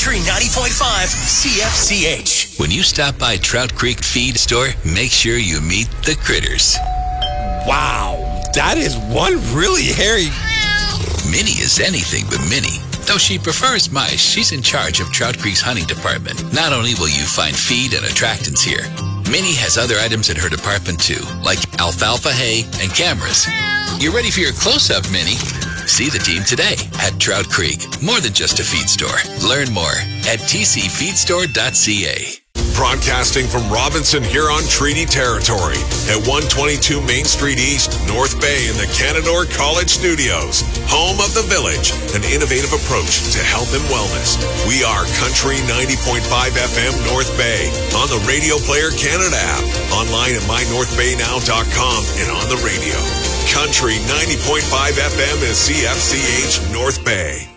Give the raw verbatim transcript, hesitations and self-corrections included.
Country ninety point five C F C H. When you stop by Trout Creek Feed Store, make sure you meet the critters. Wow, that is one really hairy... Minnie is anything but Minnie. Though she prefers mice, she's in charge of Trout Creek's hunting department. Not only will you find feed and attractants here, Minnie has other items in her department too, like alfalfa hay and cameras. You're ready for your close-up, Minnie? See the team today at Trout Creek. More than just a feed store. Learn more at t c feed store dot c a. Broadcasting from Robinson Huron Treaty Territory at one twenty-two Main Street East, North Bay in the Canadore College Studios. Home of the Village, an innovative approach to health and wellness. We are Country ninety point five F M North Bay on the Radio Player Canada app, online at my north bay now dot com and on the radio. Country ninety point five F M is C F C H North Bay.